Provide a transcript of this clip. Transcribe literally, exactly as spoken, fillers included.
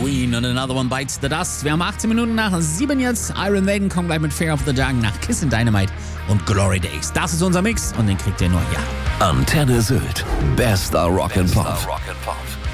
Queen und Another One Bites the Dust. Wir haben achtzehn Minuten nach sieben jetzt. Iron Maiden kommt gleich mit Fear of the Dark nach Kiss and Dynamite und Glory Days. Das ist unser Mix und den kriegt ihr nur hier. Antenne Sylt. Bester Rock and Pop.